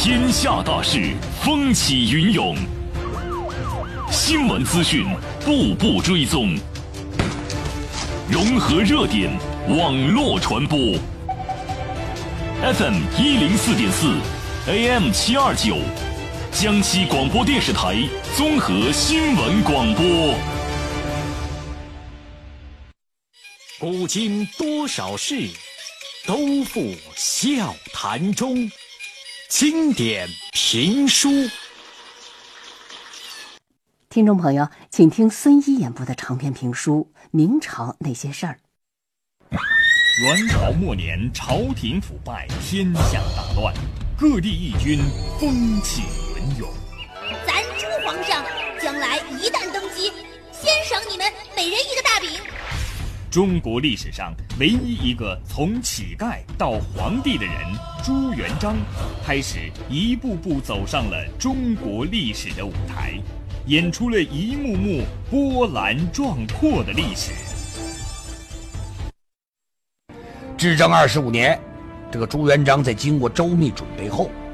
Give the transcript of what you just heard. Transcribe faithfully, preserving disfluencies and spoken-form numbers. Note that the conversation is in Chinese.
天下大事，风起云涌，新闻资讯步步追踪，融合热点，网络传播。F M 一零四点四 ，A M 七二九，江西广播电视台综合新闻广播。 古今多少事，都付笑谈中。经典评书， 听众朋友，请听孙一演播的长篇评书《明朝那些事儿》。 元朝末年，朝廷腐败，天下大乱，各地义军风起云涌。 咱朱皇上将来一旦登基，先赏你们每人一个大饼。 中国历史上唯一一个从乞丐到皇帝的人朱元璋，开始一步步走上了中国历史的舞台，演出了一幕幕波澜壮阔的历史。 至正二十五年，这个朱元璋在经过周密准备后，